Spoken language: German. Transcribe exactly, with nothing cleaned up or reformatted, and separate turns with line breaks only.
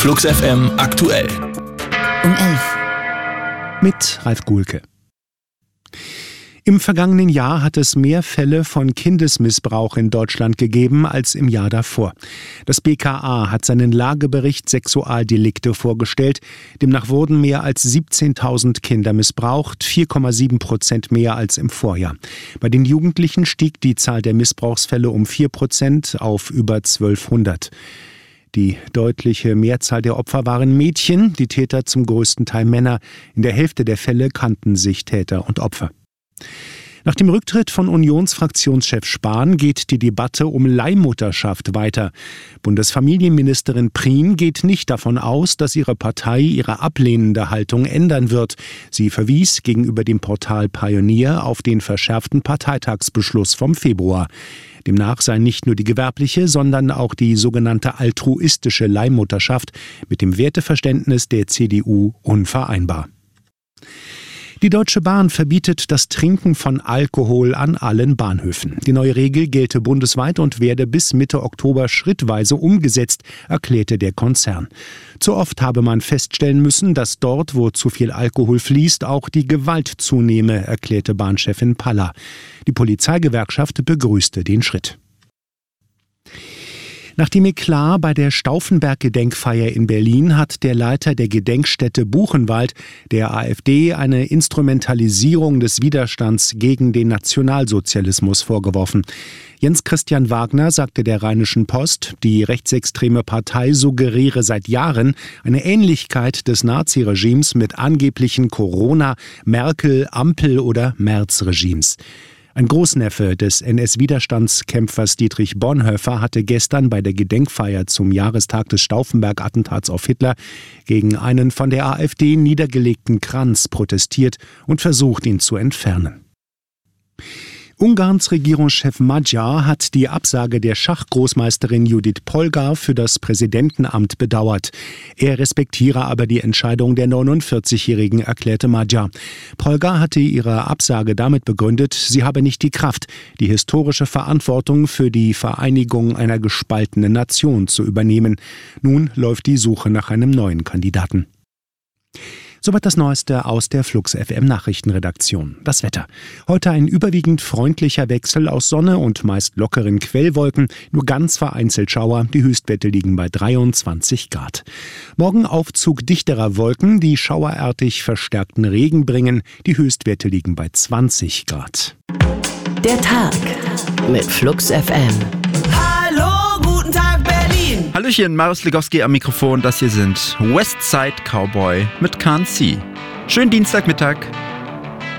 Flux F M aktuell.
Um elf.
Mit Ralf Guhlke. Im vergangenen Jahr hat es mehr Fälle von Kindesmissbrauch in Deutschland gegeben als im Jahr davor. Das B K A hat seinen Lagebericht Sexualdelikte vorgestellt. Demnach wurden mehr als siebzehntausend Kinder missbraucht, vier Komma sieben Prozent mehr als im Vorjahr. Bei den Jugendlichen stieg die Zahl der Missbrauchsfälle um vier Prozent auf über zwölfhundert. Die deutliche Mehrzahl der Opfer waren Mädchen, die Täter zum größten Teil Männer. In der Hälfte der Fälle kannten sich Täter und Opfer. Nach dem Rücktritt von Unionsfraktionschef Spahn geht die Debatte um Leihmutterschaft weiter. Bundesfamilienministerin Prien geht nicht davon aus, dass ihre Partei ihre ablehnende Haltung ändern wird. Sie verwies gegenüber dem Portal Pioneer auf den verschärften Parteitagsbeschluss vom Februar. Demnach sei nicht nur die gewerbliche, sondern auch die sogenannte altruistische Leihmutterschaft mit dem Werteverständnis der C D U unvereinbar. Die Deutsche Bahn verbietet das Trinken von Alkohol an allen Bahnhöfen. Die neue Regel gelte bundesweit und werde bis Mitte Oktober schrittweise umgesetzt, erklärte der Konzern. Zu oft habe man feststellen müssen, dass dort, wo zu viel Alkohol fließt, auch die Gewalt zunehme, erklärte Bahnchefin Paller. Die Polizeigewerkschaft begrüßte den Schritt. Nach dem Eklat bei der Stauffenberg-Gedenkfeier in Berlin hat der Leiter der Gedenkstätte Buchenwald der AfD eine Instrumentalisierung des Widerstands gegen den Nationalsozialismus vorgeworfen. Jens Christian Wagner sagte der Rheinischen Post, die rechtsextreme Partei suggeriere seit Jahren eine Ähnlichkeit des Naziregimes mit angeblichen Corona-, Merkel-, Ampel- oder Merz-Regimes. Ein Großneffe des N S-Widerstandskämpfers Dietrich Bonhoeffer hatte gestern bei der Gedenkfeier zum Jahrestag des Stauffenberg-Attentats auf Hitler gegen einen von der AfD niedergelegten Kranz protestiert und versucht, ihn zu entfernen. Ungarns Regierungschef Magyar hat die Absage der Schachgroßmeisterin Judith Polgar für das Präsidentenamt bedauert. Er respektiere aber die Entscheidung der neunundvierzigjährigen, erklärte Magyar. Polgar hatte ihre Absage damit begründet, sie habe nicht die Kraft, die historische Verantwortung für die Vereinigung einer gespaltenen Nation zu übernehmen. Nun läuft die Suche nach einem neuen Kandidaten. Soweit das Neueste aus der Flux F M Nachrichtenredaktion. Das Wetter. Heute ein überwiegend freundlicher Wechsel aus Sonne und meist lockeren Quellwolken, nur ganz vereinzelt Schauer. Die Höchstwerte liegen bei dreiundzwanzig Grad. Morgen Aufzug dichterer Wolken, die schauerartig verstärkten Regen bringen. Die Höchstwerte liegen bei zwanzig Grad.
Der Tag mit Flux F M.
Hallo, guten Tag Berlin!
Hallöchen, Marius Legowski am Mikrofon. Das hier sind Westside Cowboy mit Can't See. Schönen Dienstagmittag.